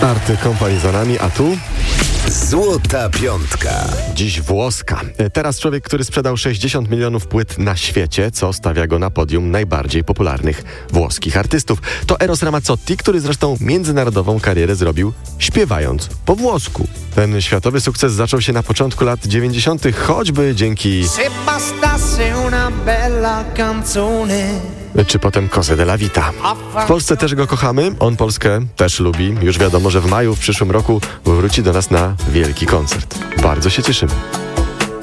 Art Company za nami, a tu? Złota piątka. Dziś włoska. Teraz człowiek, który sprzedał 60 milionów płyt na świecie, co stawia go na podium najbardziej popularnych włoskich artystów. To Eros Ramazzotti, który zresztą międzynarodową karierę zrobił śpiewając po włosku. Ten światowy sukces zaczął się na początku lat 90., choćby dzięki... czy potem Cose della Vita. W Polsce też go kochamy, on Polskę też lubi. Już wiadomo, że w maju w przyszłym roku wróci do nas na wielki koncert. Bardzo się cieszymy.